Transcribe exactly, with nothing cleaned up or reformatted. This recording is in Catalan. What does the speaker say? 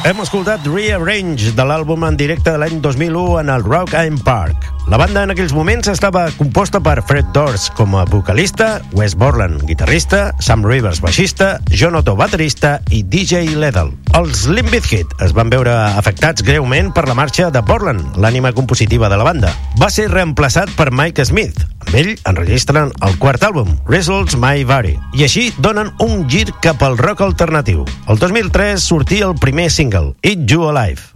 Hem escoltat Rearrange de l'àlbum en directe de l'any dos mil u en el Rock am Park. La banda en aquells moments estava composta per Fred Durst com a vocalista, Wes Borland, guitarrista, Sam Rivers, baixista, John Otto, baterista i D J Lethal. Els Limp Bizkit es van veure afectats greument per la marxa de Borland, l'ànima compositiva de la banda. Va ser reemplaçat per Mike Smith. Amb ell enregistren el quart àlbum, Results May Vary, i així donen un gir cap al rock alternatiu. El dos mil tres sortia el primer single, Eat You Alive.